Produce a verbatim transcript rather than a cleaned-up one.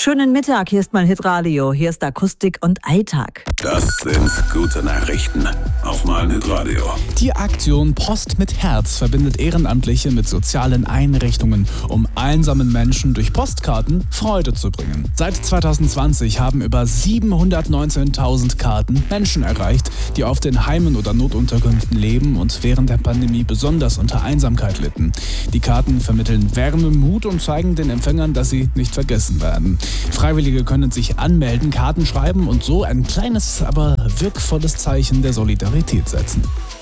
Schönen Mittag, hier ist mal Hitradio, hier ist Akustik und Alltag. Das sind gute Nachrichten auf mein Hitradio. Die Aktion Post mit Herz verbindet Ehrenamtliche mit sozialen Einrichtungen, um einsamen Menschen durch Postkarten Freude zu bringen. Seit zwanzig zwanzig haben über siebenhundertneunzehntausend Karten Menschen erreicht, die auf den Heimen oder Notunterkünften leben und während der Pandemie besonders unter Einsamkeit litten. Die Karten vermitteln Wärme, Mut und zeigen den Empfängern, dass sie nicht vergessen werden. Freiwillige können sich anmelden, Karten schreiben und so ein kleines, aber wirkvolles Zeichen der Solidarität setzen.